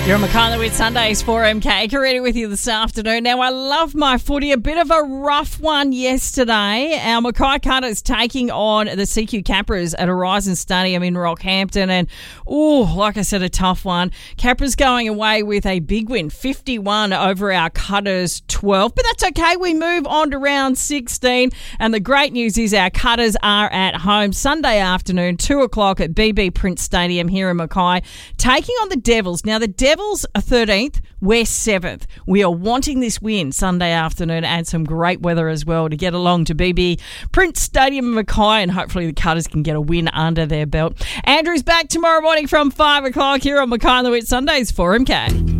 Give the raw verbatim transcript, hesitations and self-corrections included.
You're on Mackay with Sundays for M K. Karina with you this afternoon. Now, I love my footy. A bit of a rough one yesterday. Our Mackay Cutters taking on the C Q Capras at Horizon Stadium in Rockhampton. And, oh, like I said, a tough one. Capras going away with a big win, fifty-one over our Cutters twelve. But that's okay. We move on to round sixteen. And the great news is our Cutters are at home Sunday afternoon, two o'clock at B B Prince Stadium here in Mackay, taking on the Devils. Now, the Devils are thirteenth, we're seventh. We are wanting this win Sunday afternoon and some great weather as well to get along to B B Prince Stadium in Mackay, and hopefully the Cutters can get a win under their belt. Andrew's back tomorrow morning from five o'clock here on Mackay on the Wit Sundays for M K.